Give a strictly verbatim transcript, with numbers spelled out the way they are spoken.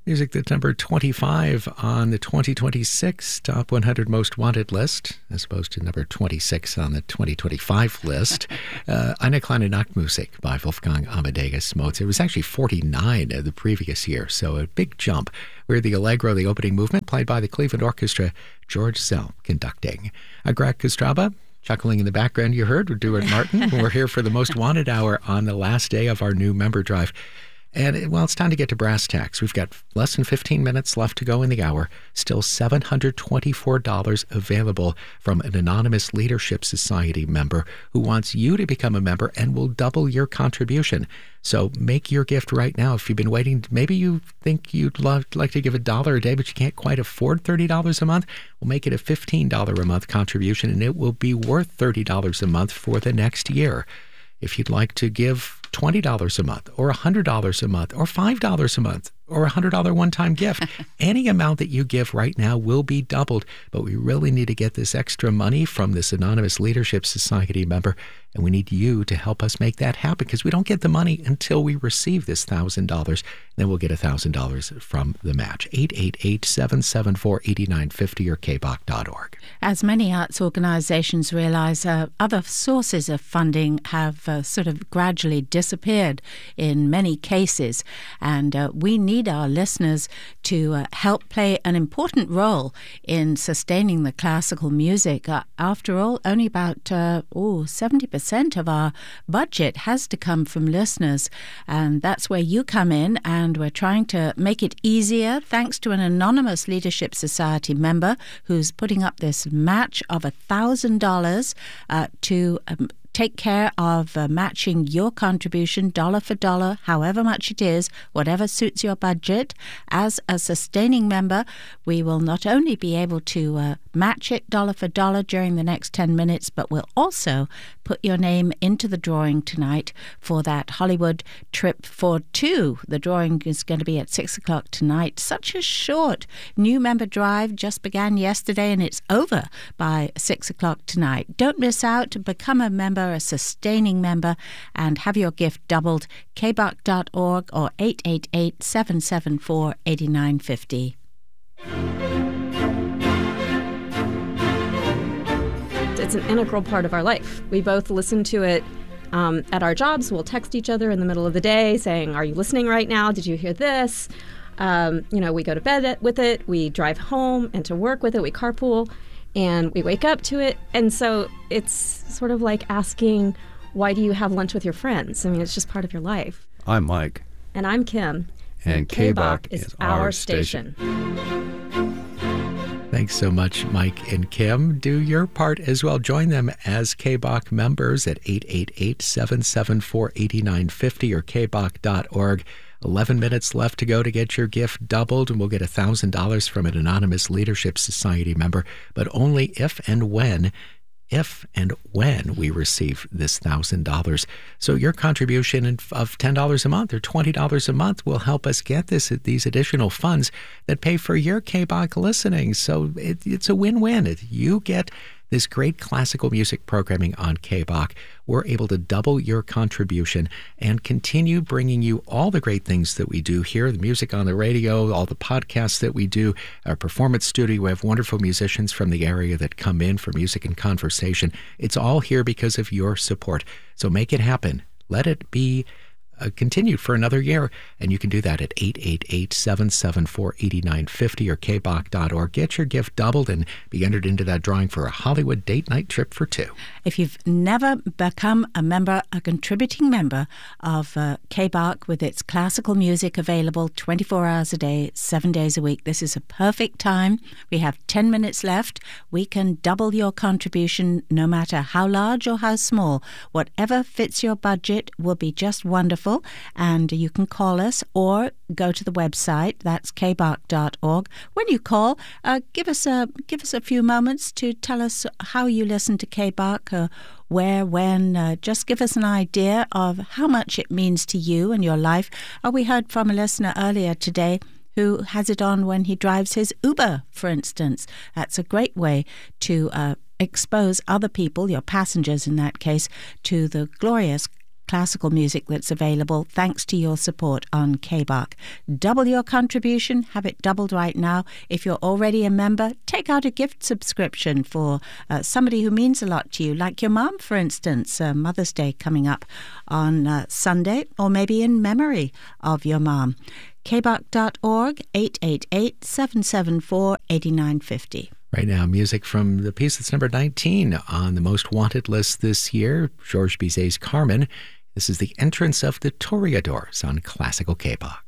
Music that's number twenty-five on the twenty twenty-six Top one hundred Most Wanted list, as opposed to number twenty-six on the twenty twenty-five list. Uh, Eine kleine Nachtmusik by Wolfgang Amadeus Mozart. It was actually forty-nine the previous year, so a big jump. We're the Allegro, the opening movement, played by the Cleveland Orchestra, George Szell conducting. Uh, Greg Kostraba, chuckling in the background you heard, with Stuart Martin. We're here for the Most Wanted Hour on the last day of our new member drive. And, well, it's time to get to brass tacks. We've got less than fifteen minutes left to go in the hour. Still seven hundred twenty-four dollars available from an Anonymous Leadership Society member who wants you to become a member and will double your contribution. So make your gift right now. If you've been waiting, maybe you think you'd love, like to give a dollar a day, but you can't quite afford thirty dollars a month. We'll make it a fifteen dollars a month contribution, and it will be worth thirty dollars a month for the next year. If you'd like to give twenty dollars a month or one hundred dollars a month or five dollars a month or a one hundred dollars one-time gift, any amount that you give right now will be doubled. But we really need to get this extra money from this Anonymous Leadership Society member, and we need you to help us make that happen, because we don't get the money until we receive this one thousand dollars. Then we'll get one thousand dollars from the match. eight eight eight, seven seven four, eight nine five zero or k b o c dot org. As many arts organizations realize, uh, other sources of funding have uh, sort of gradually disappeared in many cases, and uh, we need our listeners to uh, help play an important role in sustaining the classical music. Uh, after all, only about uh, oh, seventy percent of our budget has to come from listeners, and that's where you come in, and we're trying to make it easier thanks to an Anonymous Leadership Society member who's putting up this match of one thousand dollars uh, to um, take care of uh, matching your contribution dollar for dollar, however much it is, whatever suits your budget. As a sustaining member, we will not only be able to uh, match it dollar for dollar during the next ten minutes, but we'll also put your name into the drawing tonight for that Hollywood trip for two. The drawing is going to be at six o'clock tonight. Such a short new member drive, just began yesterday and it's over by six o'clock tonight. Don't miss out. Become a member, a sustaining member, and have your gift doubled. k b o c dot org or eight eight eight, seven seven four, eight nine five zero. It's an integral part of our life. We both listen to it um, at our jobs. We'll text each other in the middle of the day saying, are you listening right now? Did you hear this? Um, you know, we go to bed with it. We drive home and to work with it. We carpool. And we wake up to it. And so it's sort of like asking, why do you have lunch with your friends? I mean, it's just part of your life. I'm Mike. And I'm Kim. And, and K B O C is, is our our station. station. Thanks so much, Mike and Kim. Do your part as well. Join them as K B O C members at eight eight eight, seven seven four, eight nine five zero or k b o c dot org. eleven minutes left to go to get your gift doubled, and we'll get one thousand dollars from an Anonymous Leadership Society member, but only if and when, if and when we receive this one thousand dollars. So your contribution of ten dollars a month or twenty dollars a month will help us get this these additional funds that pay for your K B O C listening. So it, it's a win-win. If you get this great classical music programming on K B O C, we're able to double your contribution and continue bringing you all the great things that we do here, the music on the radio, all the podcasts that we do, our performance studio. We have wonderful musicians from the area that come in for music and conversation. It's all here because of your support. So make it happen. Let it be Uh, continued for another year, and you can do that at eight eight eight, seven seven four, eight nine five zero or k b o c dot org. Get your gift doubled and be entered into that drawing for a Hollywood date night trip for two. If you've never become a member, a contributing member of uh, K B O C with its classical music available twenty-four hours a day, seven days a week, this is a perfect time. We have ten minutes left. We can double your contribution no matter how large or how small. Whatever fits your budget will be just wonderful. And you can call us or go to the website. That's k b o c dot org. When you call, uh, give us a give us a few moments to tell us how you listen to K B O C, uh, where, when. Uh, just give us an idea of how much it means to you and your life. Uh, we heard from a listener earlier today who has it on when he drives his Uber, for instance. That's a great way to uh, expose other people, your passengers in that case, to the glorious classical music that's available thanks to your support on K B A C. Double your contribution, have it doubled right now. If you're already a member, take out a gift subscription for uh, somebody who means a lot to you, like your mom, for instance. Uh, Mother's Day coming up on uh, Sunday, or maybe in memory of your mom. K B A C dot org, eight eight eight, seven seven four, eight nine five zero. Right now, music from the piece that's number nineteen on the Most Wanted list this year, Georges Bizet's Carmen. This is the entrance of the Toreadors on Classical K B A C.